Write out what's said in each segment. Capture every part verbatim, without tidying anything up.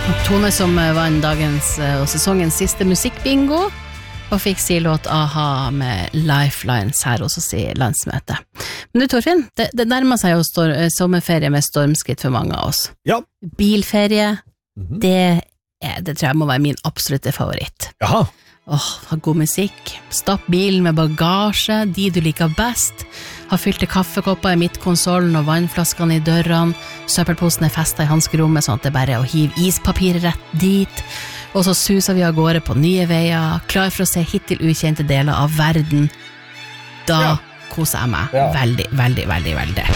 Tone som vann dagens og sesongens siste musikkbingo og fikk si låt A-ha med Lifelines her hos oss i landsmøtet. Men du Torfinn, det, det nærmer seg jo stor, sommerferie med stormskritt for mange av oss. Ja. Bilferie, Mhm. det, er, det tror jeg må være min absolutte favoritt. Jaha. Åh, ha god musikk, stapp bilen med bagasje, de du liker best, ha fylte kaffekopper i midtkonsolen og vannflaskene i dørene, søppelposen er festet i hanskerommet sånn at det bare er å hive ispapiret rett dit, og så suser vi av gårde på nye veier, klar for å se hittil ukjente deler av verden. Da Ja. koser jeg meg Ja. veldig, veldig, veldig, veldig.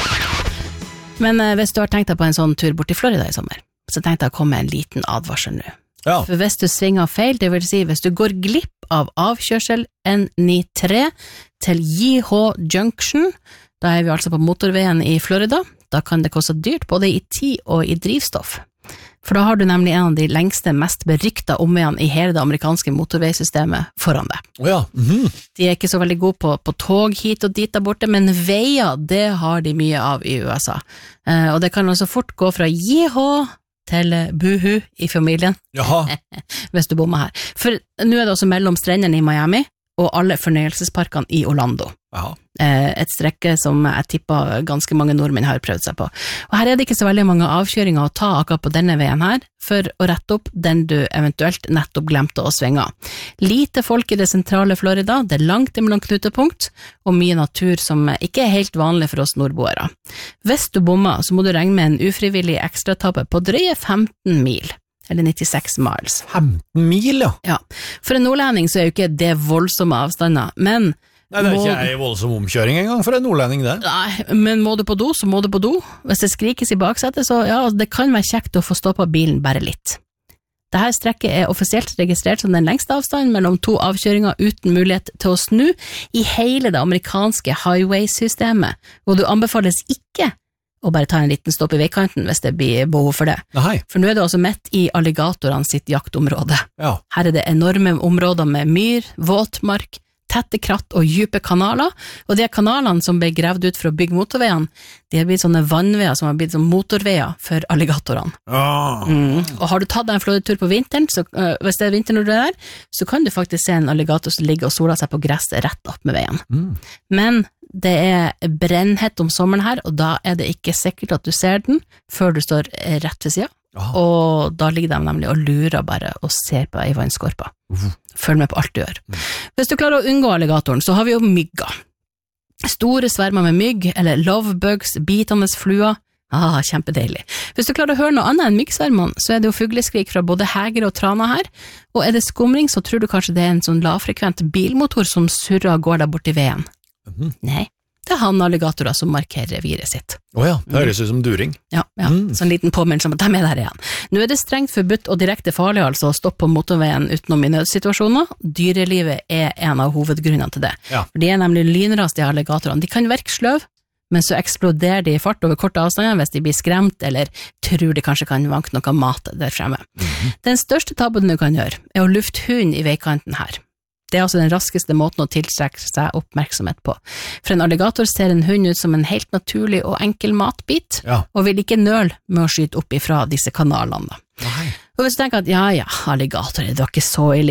Men eh, hvis du har tenkt deg på en sånn tur bort til Florida i sommer, så tenkte jeg å komme med en liten advarsel nå. Ja. For hvis du svinger feil, det vil si hvis du går glipp av avkjørsel N nittiotre til J H Junction, da er vi altså på motorveien i Florida, da kan det koste dyrt både i tid og i drivstoff. For da har du nemlig en av de lengste, mest berykta omveiene i hele det amerikanske motorveisystemet foran deg. Åja. Mhm. De er ikke så veldig gode på, på tog hit og dit der borte, men veier, det har de mye av i U S A. Eh, og det kan også fort gå fra J H til buhu i familien, Jaha. hvis du bommer her. For nå er det også mellom strendene i Miami og alle fornøyelsesparkene i Orlando. Jaha. Eh, et strekke som jeg tipper ganske mange nordmenn har prøvd seg på. Og her er det ikke så veldig mange avkjøringer å ta akkurat på denne veien her, for å rette opp den du eventuelt nettopp glemte å svinge. Lite folk i det sentrale Florida, det er langt imellom knutepunkt, og mye natur som ikke er helt vanlig for oss nordboere. Hvis du bommer, så må du regne med en ufrivillig ekstratappe på drøye femten mil. Eller nittiseks miles. femten mil, ja. Ja, for en nordlending så er jo ikke det voldsomme avstander, men Nei, det er må, ikke en voldsom omkjøring engang for en nordlending, det. nei, men må du på do, så må du på do. Hvis det skrikes i baksetet, så ja, det kan være kjekt å få stoppa bilen bare litt. Dette strekket er offisielt registrert som den lengste avstanden mellom to avkjøringer uten mulighet til å snu i hele det amerikanske highway-systemet, og du anbefales ikke å bare ta en liten stopp i veikanten hvis det blir behov for det. Nei. For nå er det også midt i alligatorene sitt jaktområde. Ja. Her er det enorme områder med myr, våtmark, tette kratt og dype kanaler, og de kanalene som ble gravd ut for å bygge motorveiene, de har blitt sånne vannveier som har blitt som motorveier for alligatorene. Ah. Mm. Og har du tatt deg en flådetur på vinteren, så, øh, hvis det er vinter når du er der, så kan du faktisk se en alligator som ligger og soler seg på gresset rett opp med veien. Mm. Men det er brennhett om sommeren her, og da er det ikke sikkert at du ser den før du står rett ved siden. Ah. Og da ligger de nemlig og lurer bare og ser på ei vannskorpa. Uh. Følg med på alt du gjør. Mm. Hvis du klarer å unngå alligatoren, så har vi jo mygga. Store svermer med mygg, eller lovebugs, bitende fluer. Ah, kjempedeilig. Hvis du klarer å høre noe annet enn myggsvermene, så er det jo fugleskrik fra både heger og trana her, og er det skumring, så tror du kanskje det er en sånn lavfrekvent bilmotor som surrer og går der bort i veien. Mhm. Nei, det er han-alligatorer som markerer reviret sitt. Åja, det høres ut som during. Ja, ja. Mm. sånn liten påminnelse om at de er der igjen. Nå er det strengt forbudt og direkte farlig altså å stoppe på motorveien utenom i nødsituasjoner. Dyrelivet er en av hovedgrunnene til det. Ja. For de er nemlig lynras, de alligatorene. De kan virke sløv, men så eksploderer de i fart over korte avstander hvis de blir skremt eller tror de kanskje kan vanke noe mat der fremme. Mhm. Den største tabben du kan gjøre er å lufte hunden i veikanten her. Det er altså den raskeste måten å tiltrekke seg oppmerksomhet på. For en alligator ser en hund ut som en helt naturlig og enkel matbit, Ja. og vil ikke nøle med å skyte opp ifra disse kanalene. Nei. Og hvis du tenker at ja, ja, alligator, det var ikke så ille,